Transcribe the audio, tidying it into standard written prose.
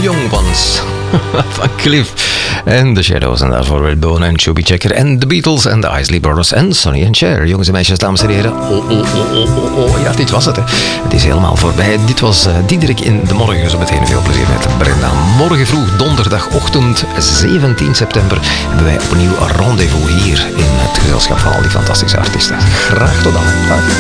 Young Ones van Cliff en The Shadows. En daarvoor Redbone en Chubby Checker en The Beatles en de Isley Brothers en Sonny and Cher. Jongens en meisjes, dames en heren. Ja, dit was het. Hè. Het is helemaal voorbij. Dit was Diederik in de morgen. Zo meteen veel plezier met Brenda. Morgen vroeg, donderdagochtend 17 september, hebben wij opnieuw een rendezvous hier in het gezelschap van al die fantastische artiesten. Graag tot dan. Dag.